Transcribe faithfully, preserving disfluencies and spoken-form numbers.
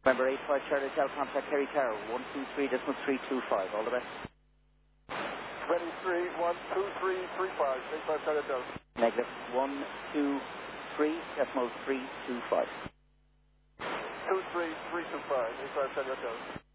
Remember, eight five Charlie Hotel, contact Kerry Tower, one two three decimal three two five. All the best. twenty-three, one two three three five, eight five Charlie Hotel. Negative, one two three decimal three two five. two three three two five, eight five Charlie Hotel.